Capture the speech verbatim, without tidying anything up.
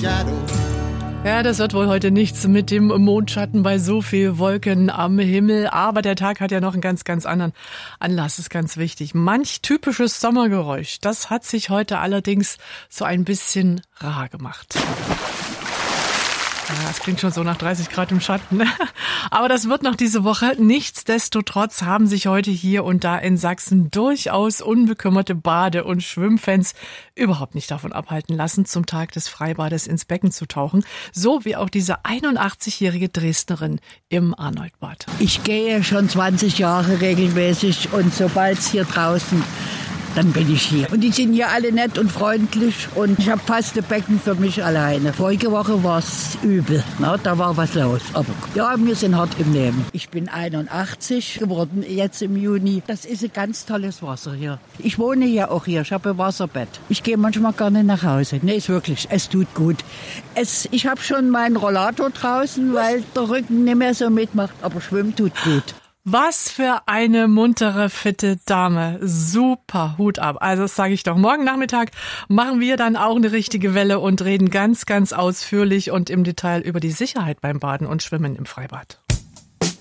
shadow. Ja, das wird wohl heute nichts mit dem Mondschatten bei so viel Wolken am Himmel. Aber der Tag hat ja noch einen ganz, ganz anderen Anlass, ist ganz wichtig. Manch typisches Sommergeräusch, das hat sich heute allerdings so ein bisschen rar gemacht. Ja, das klingt schon so nach dreißig Grad im Schatten. Aber das wird noch diese Woche. Nichtsdestotrotz haben sich heute hier und da in Sachsen durchaus unbekümmerte Bade- und Schwimmfans überhaupt nicht davon abhalten lassen, zum Tag des Freibades ins Becken zu tauchen. So wie auch diese einundachtzigjährige Dresdnerin im Arnoldbad. Ich gehe schon zwanzig Jahre regelmäßig und sobald es hier draußen, dann bin ich hier. Und die sind hier alle nett und freundlich und ich habe fast ein Becken für mich alleine. Vorige Woche war es übel, na, da war was los. Aber ja, wir sind hart im Leben. Ich bin einundachtzig geworden jetzt im Juni. Das ist ein ganz tolles Wasser hier. Ich wohne hier auch hier, ich habe ein Wasserbett. Ich gehe manchmal gar nicht nach Hause. Nee, ist wirklich, es tut gut. Es, ich habe schon meinen Rollator draußen, weil der Rücken nicht mehr so mitmacht, aber schwimmen tut gut. Was für eine muntere, fitte Dame. Super, Hut ab. Also das sage ich doch. Morgen Nachmittag machen wir dann auch eine richtige Welle und reden ganz, ganz ausführlich und im Detail über die Sicherheit beim Baden und Schwimmen im Freibad.